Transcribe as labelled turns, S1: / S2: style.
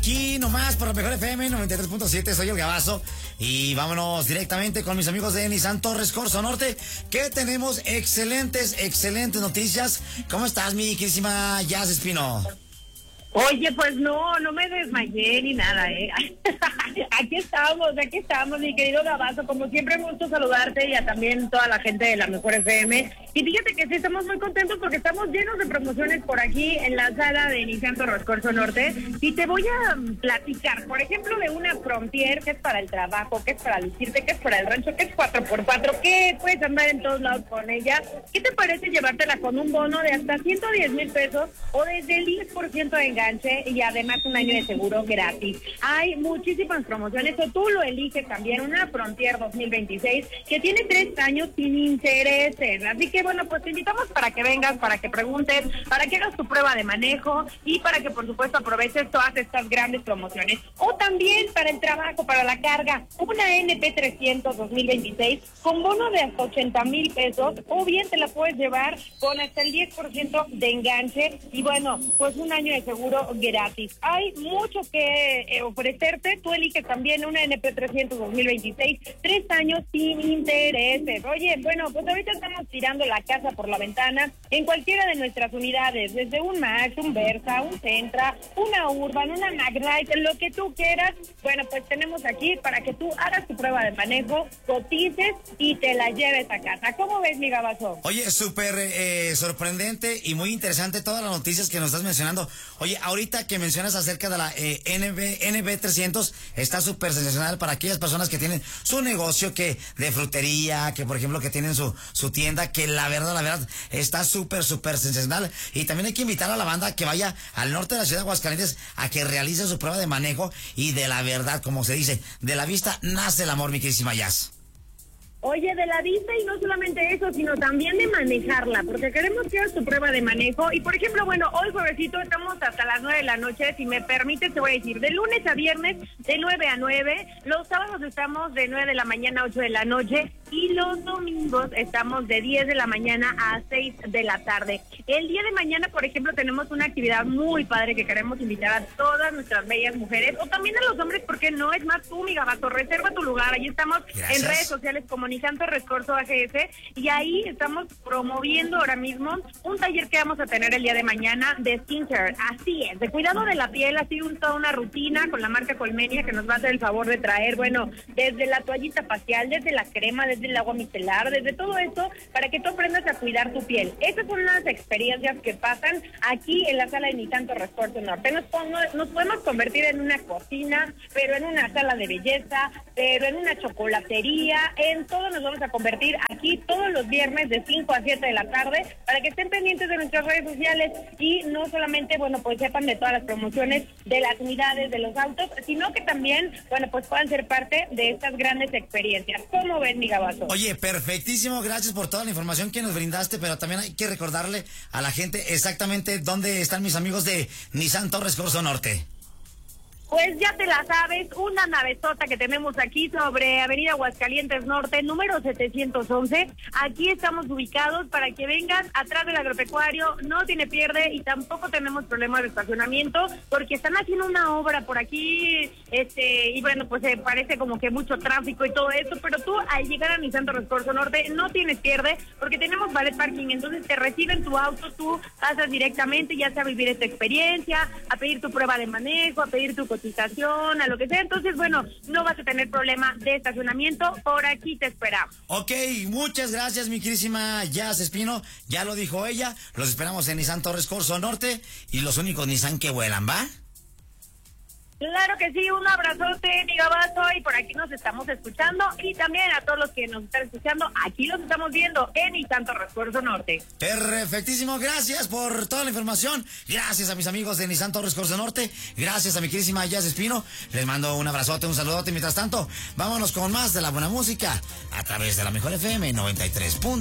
S1: aquí nomás por la mejor FM 93.7, soy el Gabazo. Y vámonos directamente con mis amigos de Nissan Torres Corzo Norte, que tenemos excelentes noticias. ¿Cómo estás, mi queridísima Jazz Espino?
S2: Oye, pues no me desmayé ni nada, ¿eh? Aquí estamos, mi querido Gabazo. Como siempre, me gusta saludarte y a también toda la gente de la Mejor FM. Y fíjate que sí, estamos muy contentos porque estamos llenos de promociones por aquí en la sala de Nissan Torres Corzo Norte. Y te voy a platicar, por ejemplo, de una Frontier que es para el trabajo, que es para lucirte, que es para el rancho, que es 4x4, que puedes andar en todos lados con ella. ¿Qué te parece llevártela con un bono de hasta 110,000 pesos o desde el 10% de enganche y además un año de seguro gratis? Hay muchísimas promociones, o tú lo eliges también, una Frontier 2026 que tiene 3 años sin intereses. Así que bueno, pues te invitamos para que vengas, para que preguntes, para que hagas tu prueba de manejo y para que por supuesto aproveches todas estas grandes promociones. O también para el trabajo, para la carga, una NP300 2026 con bono de hasta 80,000 pesos, o bien te la puedes llevar con hasta el 10% de enganche y bueno, pues un año de seguro gratis. Hay mucho que ofrecerte. Tú eliges también una NP300 2026, 3 años sin intereses. Oye, bueno, pues ahorita estamos tirando la casa por la ventana en cualquiera de nuestras unidades, desde un Max, un Versa, un Sentra, una Urban, una Magnite, lo que tú quieras. Bueno, pues tenemos aquí para que tú hagas tu prueba de manejo, cotices y te la lleves a casa. ¿Cómo ves, mi Gabazo?
S1: Oye, súper sorprendente y muy interesante todas las noticias que nos estás mencionando. Oye, ahorita que mencionas acerca de la NB300, está súper sensacional para aquellas personas que tienen su negocio, que de frutería, que por ejemplo que tienen su tienda, que la verdad está súper sensacional. Y también hay que invitar a la banda que vaya al norte de la ciudad de Aguascalientes a que realice su prueba de manejo y de la verdad, como se dice, de la vista nace el amor, mi queridísima Jazz.
S2: Oye, de la vista, y no solamente eso, sino también de manejarla, porque queremos que hagas tu prueba de manejo. Y por ejemplo, bueno, hoy juevesito estamos hasta las 9 de la noche, si me permites te voy a decir, de lunes a viernes de 9 a 9, los sábados estamos de 9 de la mañana a 8 de la noche, y los domingos estamos de 10 de la mañana a 6 de la tarde. El día de mañana, por ejemplo, tenemos una actividad muy padre que queremos invitar a todas nuestras bellas mujeres, o también a los hombres, porque no es más tú, mi Gabazo, reserva tu lugar. Allí estamos. Gracias. En redes sociales como Nissan Torres Corzo AGS, y ahí estamos promoviendo ahora mismo un taller que vamos a tener el día de mañana de skincare. Así es, de cuidado de la piel, así toda una rutina con la marca Colmenia que nos va a hacer el favor de traer, bueno, desde la toallita facial, desde la crema, desde el agua micelar, desde todo esto, para que tú aprendas a cuidar tu piel. Esas son las experiencias que pasan aquí en la sala de Nissan Torres Corzo Norte. Nos podemos convertir en una cocina, pero en una sala de belleza, pero en una chocolatería, en todo nos vamos a convertir aquí todos los viernes de 5 a 7 de la tarde, para que estén pendientes de nuestras redes sociales y no solamente, bueno, pues sepan de todas las promociones de las unidades, de los autos, sino que también, bueno, pues puedan ser parte de estas grandes experiencias. ¿Cómo ven, mi Gabazo?
S1: Oye, perfectísimo, gracias por toda la información que nos brindaste, pero también hay que recordarle a la gente exactamente dónde están mis amigos de Nissan Torres Corzo Norte.
S2: Pues ya te la sabes, una navezota que tenemos aquí sobre Avenida Aguascalientes Norte, número 711. Aquí estamos ubicados para que vengas atrás del agropecuario, no tiene pierde y tampoco tenemos problemas de estacionamiento porque están haciendo una obra por aquí, y bueno, pues parece como que mucho tráfico y todo eso, pero tú al llegar a Nissan Torres Corzo Norte no tienes pierde porque tenemos valet parking, entonces te reciben tu auto, tú pasas directamente ya sea a vivir esta experiencia, a pedir tu prueba de manejo, a pedir tu cotización, a lo que sea. Entonces, bueno, no vas a tener problema de estacionamiento. Por aquí te esperamos.
S1: Ok, muchas gracias, mi queridísima Jazz Espino. Ya lo dijo ella. Los esperamos en Nissan Torres Corzo Norte y los únicos Nissan que vuelan, ¿va?
S2: Claro que sí, un abrazote, mi Gabazo, y por aquí nos estamos escuchando, y también a todos los que nos están escuchando, aquí los estamos viendo en Nissan Torres Corzo Norte.
S1: Perfectísimo, gracias por toda la información, gracias a mis amigos de Nissan Torres Corzo Norte, gracias a mi queridísima Jazz Espino, les mando un abrazote, un saludote, mientras tanto, vámonos con más de la buena música, a través de la Mejor FM 93.